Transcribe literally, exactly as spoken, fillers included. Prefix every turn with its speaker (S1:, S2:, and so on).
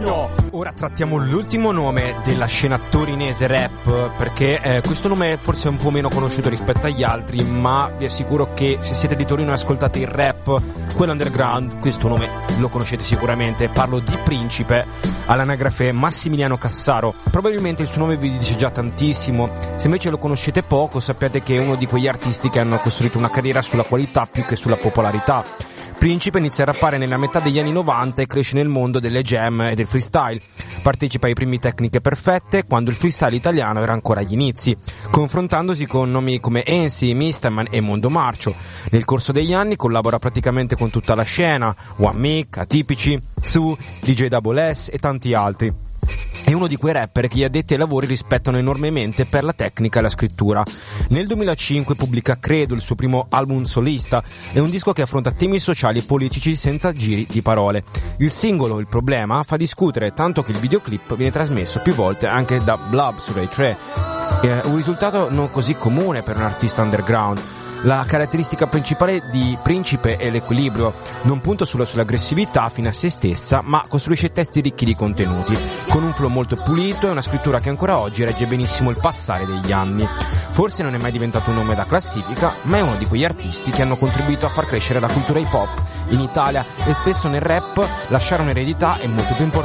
S1: Cagno!
S2: Ora trattiamo l'ultimo nome della scena torinese rap, perché eh, questo nome forse è un po' meno conosciuto rispetto agli altri, ma vi assicuro che se siete di Torino e ascoltate il rap, quello underground, questo nome lo conoscete sicuramente. Parlo di Principe, all'anagrafe Massimiliano Cassaro. Probabilmente il suo nome vi dice già tantissimo. Se invece lo conoscete poco, sappiate che è uno di quegli artisti che hanno costruito una carriera sulla qualità più che sulla popolarità. Principe inizia a rappare nella metà degli anni novanta e cresce nel mondo delle jam e del freestyle. Partecipa ai primi Tecniche Perfette quando il freestyle italiano era ancora agli inizi, confrontandosi con nomi come Ensi, Misterman e Mondo Marcio. Nel corso degli anni collabora praticamente con tutta la scena, One Mic, Atipici, Zu, D J Double S e tanti altri. È uno di quei rapper che gli addetti ai lavori rispettano enormemente per la tecnica e la scrittura. Nel duemilacinque pubblica Credo, il suo primo album solista. È un disco che affronta temi sociali e politici senza giri di parole. Il singolo Il Problema fa discutere, tanto che il videoclip viene trasmesso più volte anche da Blab su Rai tre. È un risultato non così comune per un artista underground. La caratteristica principale di Principe è l'equilibrio. Non punta solo sull'aggressività fino a se stessa, ma costruisce testi ricchi di contenuti, con un flow molto pulito e una scrittura che ancora oggi regge benissimo il passare degli anni. Forse non è mai diventato un nome da classifica, ma è uno di quegli artisti che hanno contribuito a far crescere la cultura hip hop in Italia e spesso nel rap lasciare un'eredità è molto più importante